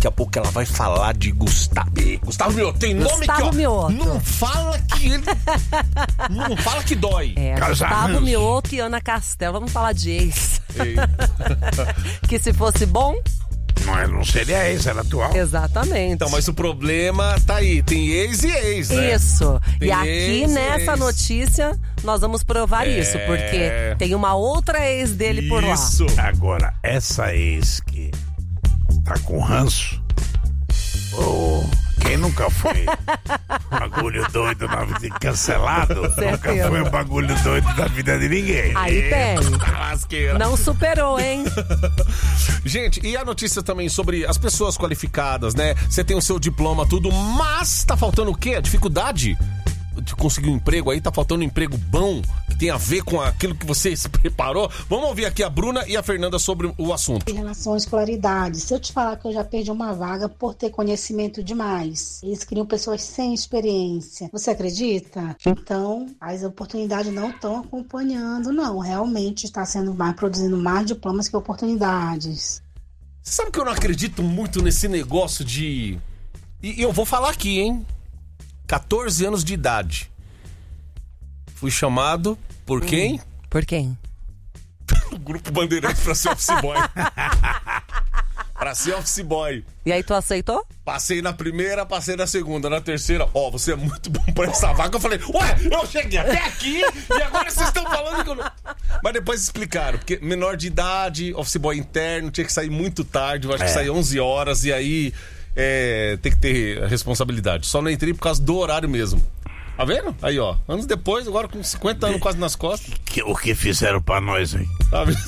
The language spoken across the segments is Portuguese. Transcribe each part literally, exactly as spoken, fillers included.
daqui a pouco ela vai falar de Gustavo. Gustavo Mioto, tem nome Gustavo que, ó, Mioto. não fala que ele... não fala que dói. É, Casa Gustavo Ranço. Mioto e Ana Castel. Vamos falar de ex. Ei. Que se fosse bom... Não, não seria ex, era atual. Exatamente. Então, mas o problema tá aí. Tem ex e ex, né? Isso. Tem e aqui ex, nessa ex. notícia nós vamos provar É. isso, porque tem uma outra ex dele por lá. Isso. Agora, essa ex que tá com ranço, oh, quem nunca foi bagulho doido na vida, cancelado, nunca Certeza. foi um bagulho doido da vida de ninguém. Aí tem. Lasqueira. Não superou, hein? Gente, e a notícia também sobre as pessoas qualificadas, né? Você tem o seu diploma, tudo, mas tá faltando o quê? A dificuldade de conseguir um emprego aí, tá faltando um emprego bom, que tem a ver com aquilo que você se preparou. Vamos ouvir aqui a Bruna e a Fernanda sobre o assunto. Em relação à escolaridade, se eu te falar que eu já perdi uma vaga por ter conhecimento demais, eles queriam pessoas sem experiência, você acredita? Então, as oportunidades não estão acompanhando, não. Realmente está sendo mais, produzindo mais diplomas que oportunidades. Você sabe que eu não acredito muito nesse negócio de... E, e eu vou falar aqui, hein? catorze anos de idade. Fui chamado por quem? Por quem? O Grupo Bandeirantes pra ser office boy. Pra ser office boy. E aí tu aceitou? Passei na primeira, passei na segunda, na terceira. Ó, oh, você é muito bom pra essa vaga. Eu falei, ué, eu cheguei até aqui e agora vocês estão falando que eu não... Mas depois explicaram, porque menor de idade, office boy interno, tinha que sair muito tarde, eu acho É. que sair onze horas e aí é, tem que ter responsabilidade. Só não entrei por causa do horário mesmo. Tá vendo? Aí, ó, anos depois, agora com cinquenta anos quase nas costas. Que, o que fizeram pra nós, hein? Tá vendo?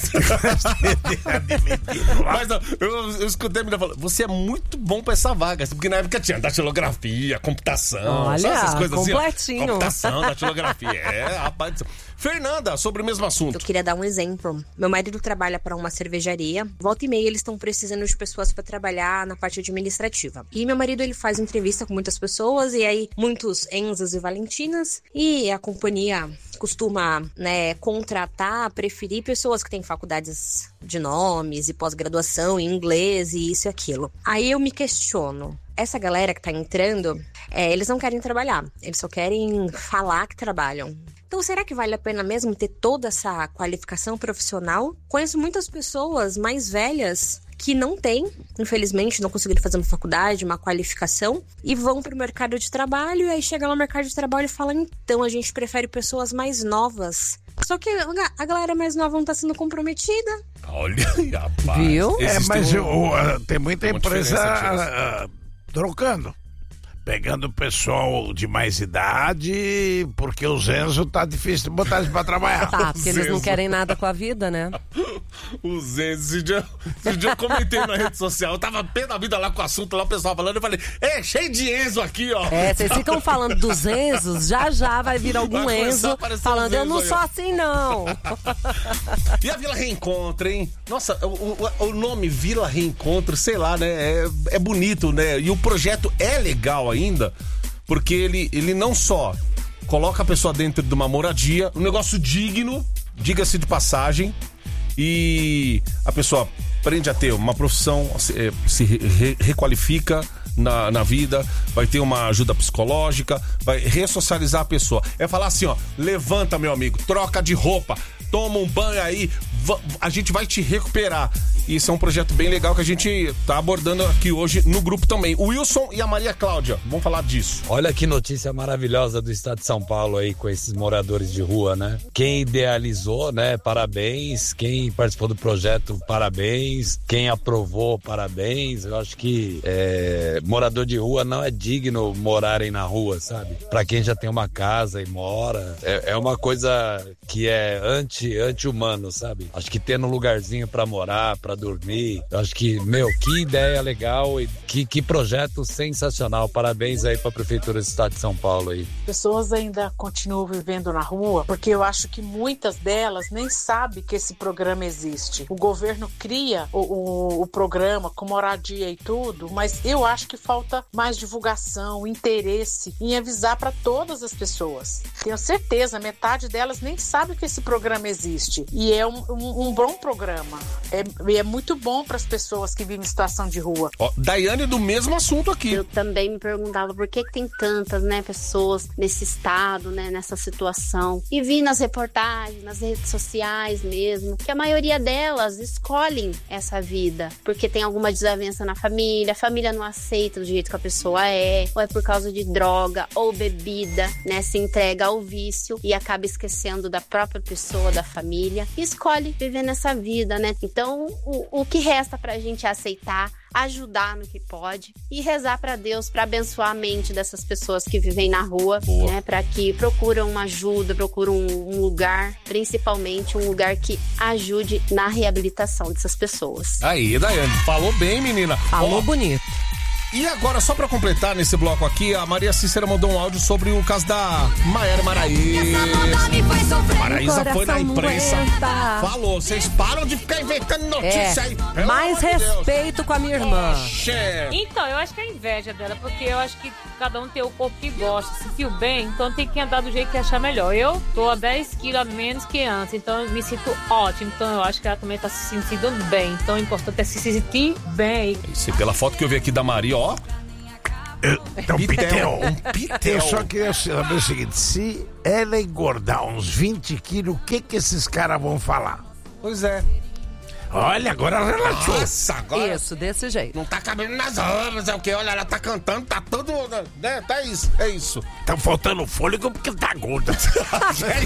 Mas ó, eu, eu escutei a menina falando, você é muito bom pra essa vaga, porque na época tinha datilografia, computação, Olha, sabe essas coisas completinho. assim? Ó, computação, datilografia. É, rapaz. Fernanda, sobre o mesmo assunto. Eu queria dar um exemplo. Meu marido trabalha para uma cervejaria. Volta e meia eles estão precisando de pessoas para trabalhar na parte administrativa. E meu marido ele faz entrevista com muitas pessoas e aí muitos Enzos e Valentinas e a companhia costuma, né, contratar, preferir pessoas que têm faculdades de nomes e pós-graduação em inglês e isso e aquilo. Aí eu me questiono. Essa galera que tá entrando, é, eles não querem trabalhar. Eles só querem falar que trabalham. Então, será que vale a pena mesmo ter toda essa qualificação profissional? Conheço muitas pessoas mais velhas que não têm, infelizmente, não conseguiram fazer uma faculdade, uma qualificação, e vão para o mercado de trabalho, e aí chega lá no mercado de trabalho e fala, então, a gente prefere pessoas mais novas. Só que a galera mais nova não tá sendo comprometida. Olha, rapaz. Viu? É, Existe mas um- eu, uh, tem muita uma empresa diferença, uh, trocando. Pegando pessoal de mais idade, porque o Zenzo tá difícil de botar eles pra trabalhar. Tá, porque eles não Zezo. querem nada com a vida, né? Os Enzos, esse dia, esse dia eu comentei na rede social, eu tava pé da vida lá com o assunto, lá o pessoal falando, eu falei, é, cheio de Enzo aqui, ó. É, vocês ficam falando dos Enzos, já já vai vir algum Vai começar a Enzo aparecer falando, uns eu não Enzo aí, sou ó." assim não. E a Vila Reencontro, hein? Nossa, o, o, o nome Vila Reencontro, sei lá, né? É, é bonito, né? E o projeto é legal ainda, porque ele, ele não só coloca a pessoa dentro de uma moradia, um negócio digno, diga-se de passagem, e a pessoa aprende a ter uma profissão, se, eh, se re- requalifica na, na vida, vai ter uma ajuda psicológica, vai ressocializar a pessoa. É falar assim, ó, levanta, meu amigo, troca de roupa, toma um banho aí, va- a gente vai te recuperar. Isso é um projeto bem legal que a gente tá abordando aqui hoje no grupo também. O Wilson e a Maria Cláudia, vamos falar disso. Olha que notícia maravilhosa do estado de São Paulo aí com esses moradores de rua, né? Quem idealizou, né? Parabéns. Quem participou do projeto, parabéns. Quem aprovou, parabéns. Eu acho que é, morador de rua não é digno morarem na rua, sabe? Pra quem já tem uma casa e mora, é, é uma coisa que é anti, anti-humano, sabe? Acho que tendo um lugarzinho pra morar, pra dormir, eu acho que, meu, que ideia legal e que, que projeto sensacional. Parabéns aí pra Prefeitura do Estado de São Paulo aí. Pessoas ainda continuam vivendo na rua, porque eu acho que muitas delas nem sabem que esse programa existe. O governo cria o, o, o programa com moradia e tudo, mas eu acho que falta mais divulgação, interesse em avisar para todas as pessoas. Tenho certeza, metade delas nem sabe que esse programa existe. E é um, um, um bom programa. É, é é muito bom para as pessoas que vivem em situação de rua. Ó, Daiane, do mesmo assunto aqui. Eu também me perguntava por que, que tem tantas, né, pessoas nesse estado, né, nessa situação. E vi nas reportagens, nas redes sociais mesmo, que a maioria delas escolhem essa vida porque tem alguma desavença na família, a família não aceita do jeito que a pessoa é, ou é por causa de droga ou bebida, né, se entrega ao vício e acaba esquecendo da própria pessoa, da família, e escolhe viver nessa vida, né? Então, o, o que resta pra gente é aceitar, ajudar no que pode e rezar para Deus para abençoar a mente dessas pessoas que vivem na rua, Boa. né, para que procuram uma ajuda, procuram um, um lugar, principalmente um lugar que ajude na reabilitação dessas pessoas. Aí, Daiane, falou bem, menina. Falou Ó, bonito. E agora, só pra completar nesse bloco aqui, a Maria Cícera mandou um áudio sobre o caso da Maiara Maraíza. Maraíza foi na imprensa, aguenta. falou, vocês param de ficar inventando notícia É, aí. pelo mais amor de Deus. respeito com a minha irmã. Oxê. Então, eu acho que é inveja dela, porque eu acho que cada um tem o corpo que gosta, se sentiu bem, então tem que andar do jeito que achar melhor. Eu tô a dez quilos a menos que antes, então eu me sinto ótimo, então eu acho que ela também tá se sentindo bem, então o importante é se sentir bem. Isso, e pela foto que eu vi aqui da Maria, ó. Então, Pitel, um pitel. eu só queria saber o seguinte: se ela engordar uns vinte quilos, o que que esses caras vão falar? Pois é. Olha, agora relaxou. Nossa, agora Isso, desse jeito. não tá cabendo nas obras, é o que? Olha, ela tá cantando, tá todo, né? Tá isso, é isso. Tá faltando fôlego porque tá gorda.